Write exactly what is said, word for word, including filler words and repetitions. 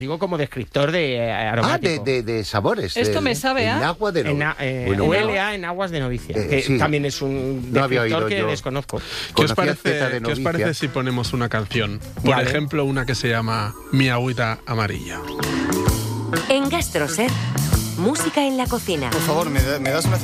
Digo como descriptor de eh, aromático. Ah, de, de, de sabores. Esto de, me sabe en a... agua de En, novia. eh, Bueno, huele a en aguas de novicia, Eh, que sí. también es un No había descriptor oído que yo. desconozco. ¿Qué os, Conocía parece, Zeta de ¿Qué os novicia. parece si ponemos una canción? Por Vale. ejemplo, una que se llama Mi agüita amarilla. En GastroSer, música en la cocina. Por favor, ¿me, da- me das una